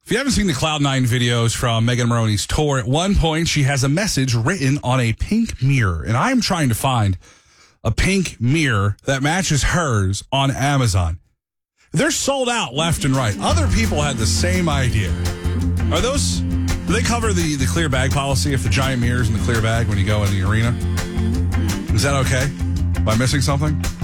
If you haven't seen the Cloud9 videos from Megan Moroney's tour, at one point she has a message written on a pink mirror. And I'm trying to find a pink mirror that matches hers on Amazon. They're sold out left and right. Other people had the same idea. Do they cover the clear bag policy if the giant mirror's in the clear bag when you go in the arena? Is that okay? Am I missing something?